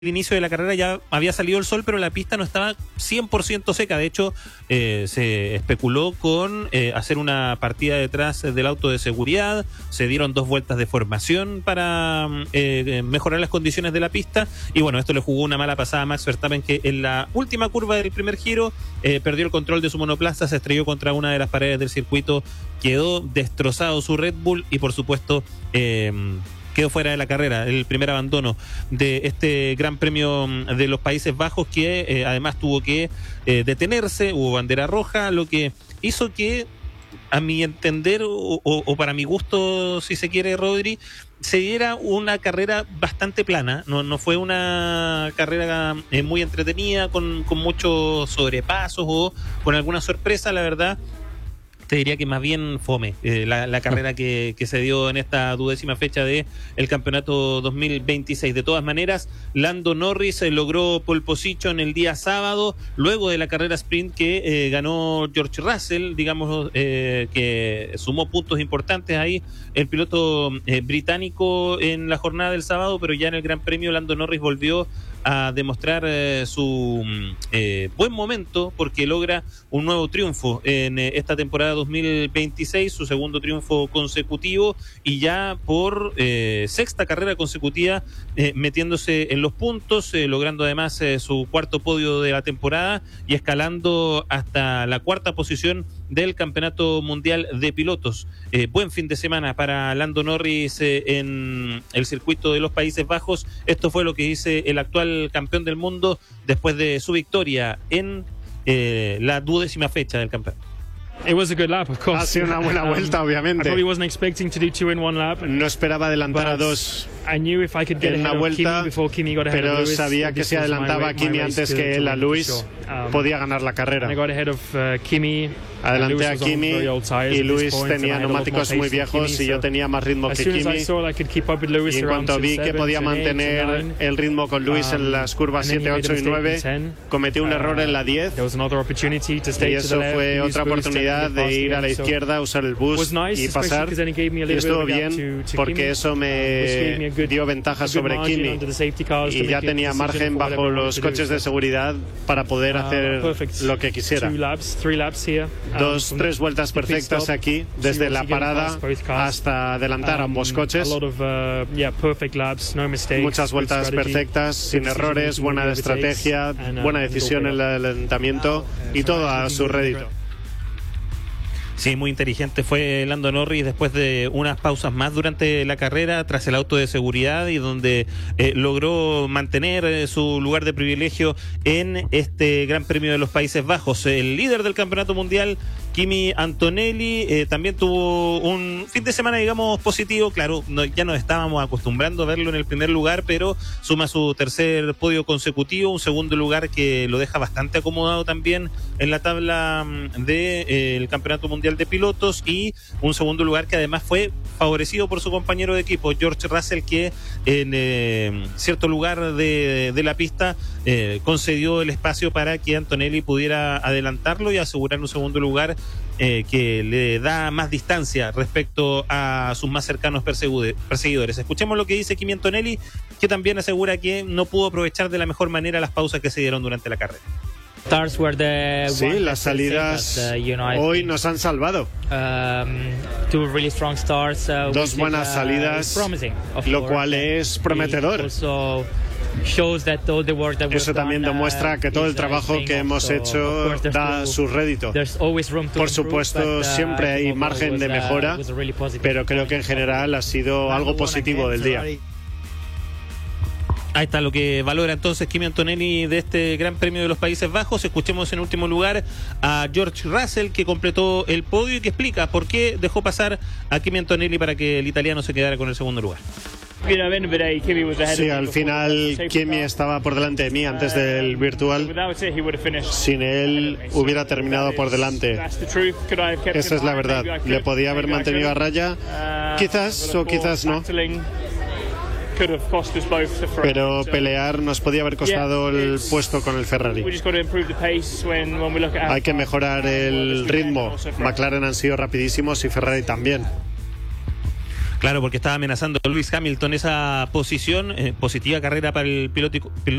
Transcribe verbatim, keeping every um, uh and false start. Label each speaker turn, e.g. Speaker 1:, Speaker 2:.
Speaker 1: el inicio de la carrera ya había salido el sol, pero la pista no estaba cien por ciento seca. De hecho, eh, se especuló con eh, hacer una partida detrás del auto de seguridad. Se dieron dos vueltas de formación para eh, mejorar las condiciones de la pista. Y bueno, esto le jugó una mala pasada a Max Verstappen, que en la última curva del primer giro eh, perdió el control de su monoplaza, se estrelló contra una de las paredes del circuito, quedó destrozado su Red Bull y por supuesto eh, quedó fuera de la carrera, el primer abandono de este Gran Premio de los Países Bajos, que eh, además tuvo que eh, detenerse, hubo bandera roja, lo que hizo que, a mi entender, o, o, o para mi gusto, si se quiere, Rodri, se diera una carrera bastante plana. No, no fue una carrera eh, muy entretenida, con, con muchos sobrepasos o con alguna sorpresa, la verdad. Te diría que más bien fome eh, la, la carrera que, que se dio en esta duodécima fecha de el campeonato dos mil veintiséis. De todas maneras, Lando Norris eh, logró pole position el día sábado, luego de la carrera sprint que eh, ganó George Russell, digamos, eh, que sumó puntos importantes ahí el piloto eh, británico en la jornada del sábado, pero ya en el Gran Premio Lando Norris volvió a demostrar eh, su eh, buen momento, porque logra un nuevo triunfo en eh, esta temporada dos mil veintiséis, su segundo triunfo consecutivo, y ya por eh, sexta carrera consecutiva eh, metiéndose en los puntos, eh, logrando además eh, su cuarto podio de la temporada y escalando hasta la cuarta posición del Campeonato Mundial de Pilotos. Eh, buen fin de semana para Lando Norris eh, en el circuito de los Países Bajos. Esto fue lo que dice el actual campeón del mundo después de su victoria en eh, la duodécima fecha del campeonato.
Speaker 2: It was a good lap, of course.
Speaker 3: Ha sido una buena vuelta, obviamente.
Speaker 2: I probably wasn't expecting to do two in one lap.
Speaker 3: No esperaba adelantar a dos
Speaker 2: I knew if I could get
Speaker 3: en una
Speaker 2: ahead of
Speaker 3: vuelta,
Speaker 2: Kimi before Kimi got ahead of
Speaker 3: pero
Speaker 2: Lewis,
Speaker 3: sabía que
Speaker 2: this
Speaker 3: si
Speaker 2: was my
Speaker 3: adelantaba
Speaker 2: way-
Speaker 3: a Kimi
Speaker 2: my race
Speaker 3: antes
Speaker 2: to-
Speaker 3: que
Speaker 2: to
Speaker 3: él a
Speaker 2: win, for
Speaker 3: Lewis,
Speaker 2: sure. Um,
Speaker 3: podía ganar la carrera.
Speaker 2: I got ahead of uh, Kimi.
Speaker 3: Adelanté
Speaker 2: Lewis
Speaker 3: a
Speaker 2: was on
Speaker 3: Kimi
Speaker 2: very old tyres
Speaker 3: y
Speaker 2: at this
Speaker 3: Lewis
Speaker 2: point, and I
Speaker 3: tenía
Speaker 2: had a lot more
Speaker 3: neumáticos
Speaker 2: pace
Speaker 3: muy
Speaker 2: than
Speaker 3: viejos
Speaker 2: Kimi,
Speaker 3: y yo
Speaker 2: so
Speaker 3: tenía más ritmo
Speaker 2: as
Speaker 3: que
Speaker 2: soon as I
Speaker 3: Kimi.
Speaker 2: saw I could keep up with Lewis
Speaker 3: Y en
Speaker 2: around
Speaker 3: cuanto
Speaker 2: to
Speaker 3: vi que
Speaker 2: seven,
Speaker 3: podía
Speaker 2: to eight, to
Speaker 3: mantener
Speaker 2: nine,
Speaker 3: el ritmo con Lewis en
Speaker 2: um,
Speaker 3: las curvas
Speaker 2: and then he
Speaker 3: siete,
Speaker 2: made a
Speaker 3: ocho y
Speaker 2: mistake
Speaker 3: nueve,
Speaker 2: in ten.
Speaker 3: cometí un error en la diez.
Speaker 2: There was another opportunity to stay
Speaker 3: Y
Speaker 2: to the
Speaker 3: eso
Speaker 2: left,
Speaker 3: fue
Speaker 2: use
Speaker 3: otra
Speaker 2: boost,
Speaker 3: oportunidad
Speaker 2: and get
Speaker 3: de
Speaker 2: past
Speaker 3: ir a la
Speaker 2: again. So
Speaker 3: izquierda, usar el
Speaker 2: it was
Speaker 3: boost
Speaker 2: nice,
Speaker 3: y
Speaker 2: especially
Speaker 3: pasar.
Speaker 2: because then it gave me a
Speaker 3: Y
Speaker 2: little
Speaker 3: estuvo
Speaker 2: bit of a gap
Speaker 3: bien
Speaker 2: to- to
Speaker 3: porque
Speaker 2: Kimi,
Speaker 3: eso
Speaker 2: uh, which gave me
Speaker 3: me
Speaker 2: a good-
Speaker 3: dio
Speaker 2: a
Speaker 3: ventaja
Speaker 2: good
Speaker 3: sobre
Speaker 2: margin
Speaker 3: Kimi.
Speaker 2: under the safety cars to
Speaker 3: Y ya
Speaker 2: make a
Speaker 3: tenía
Speaker 2: decision
Speaker 3: margen
Speaker 2: for
Speaker 3: bajo
Speaker 2: whatever I wanted
Speaker 3: los
Speaker 2: to do.
Speaker 3: coches de seguridad para poder
Speaker 2: Uh,
Speaker 3: hacer
Speaker 2: perfect.
Speaker 3: lo que quisiera.
Speaker 2: Two laps, three laps here. Um,
Speaker 3: Dos,
Speaker 2: from
Speaker 3: tres vueltas
Speaker 2: the pit
Speaker 3: perfectas
Speaker 2: stop,
Speaker 3: aquí,
Speaker 2: so
Speaker 3: desde
Speaker 2: you're
Speaker 3: la
Speaker 2: obviously getting
Speaker 3: parada
Speaker 2: past both cars.
Speaker 3: hasta adelantar a
Speaker 2: Um,
Speaker 3: ambos coches.
Speaker 2: A lot of, uh, yeah, perfect laps, no mistakes,
Speaker 3: Muchas
Speaker 2: good
Speaker 3: vueltas
Speaker 2: strategy,
Speaker 3: perfectas,
Speaker 2: good
Speaker 3: sin
Speaker 2: decision
Speaker 3: errores,
Speaker 2: making,
Speaker 3: buena
Speaker 2: good overtakes,
Speaker 3: estrategia,
Speaker 2: and, uh,
Speaker 3: buena
Speaker 2: and it all
Speaker 3: decisión
Speaker 2: paid
Speaker 3: en el
Speaker 2: off.
Speaker 3: adelantamiento y todo a su rédito.
Speaker 1: Sí, muy inteligente fue Lando Norris después de unas pausas más durante la carrera tras el auto de seguridad y donde eh, logró mantener eh, su lugar de privilegio en este Gran Premio de los Países Bajos. El líder del campeonato mundial, Kimi Antonelli, eh, también tuvo un fin de semana, digamos, positivo. Claro, no, ya nos estábamos acostumbrando a verlo en el primer lugar, pero suma su tercer podio consecutivo, un segundo lugar que lo deja bastante acomodado también en la tabla del de, eh, el campeonato mundial de pilotos, y un segundo lugar que además fue favorecido por su compañero de equipo, George Russell, que en eh, cierto lugar de, de la pista eh, concedió el espacio para que Antonelli pudiera adelantarlo y asegurar un segundo lugar eh, que le da más distancia respecto a sus más cercanos perseguidores. Escuchemos lo que dice Kimi Antonelli, que también asegura que no pudo aprovechar de la mejor manera las pausas que se dieron durante la carrera.
Speaker 3: Sí, las salidas hoy nos han salvado. Dos buenas salidas, lo cual es prometedor. Eso también demuestra que todo el trabajo que hemos hecho da su rédito. Por supuesto, siempre hay margen de mejora, pero creo que en general ha sido algo positivo del día.
Speaker 1: Ahí está lo que valora entonces Kimi Antonelli de este Gran Premio de los Países Bajos. Escuchemos en último lugar a George Russell, que completó el podio y que explica por qué dejó pasar a Kimi Antonelli para que el italiano se quedara con el segundo lugar.
Speaker 3: Sí, al final Kimi estaba por delante de mí antes del virtual. Sin él hubiera terminado por delante. Esa es la verdad. Le podía haber mantenido a raya, quizás o quizás no. Pero pelear nos podía haber costado el puesto con el Ferrari. Hay que mejorar el ritmo. McLaren han sido rapidísimos y Ferrari también.
Speaker 1: Claro, porque estaba amenazando Lewis Hamilton esa posición, eh, positiva carrera para el piloto,